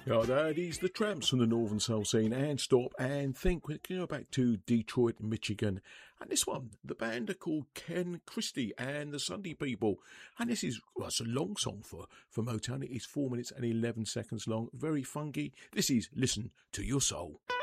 Yeah, that is the Tramps from the Northern Soul scene, and Stop and Think. We're going to go back to Detroit, Michigan. And this one, the band are called Ken Christie and the Sunday People. And this is, well, it's a long song for Motown. It is 4 minutes and 11 seconds long. Very funky. This is Listen to Your Soul.